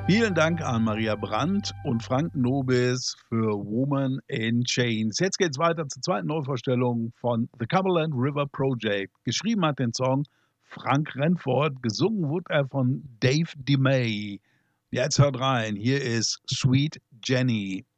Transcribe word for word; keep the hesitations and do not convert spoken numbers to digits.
Vielen Dank an Maria Brandt und Frank Nobis für Woman in Chains. Jetzt geht's weiter zur zweiten Neuvorstellung von The Cumberland River Project. Geschrieben hat den Song Frank Renford, gesungen wurde er von Dave DeMay. Jetzt hört rein, hier ist Sweet Jenny.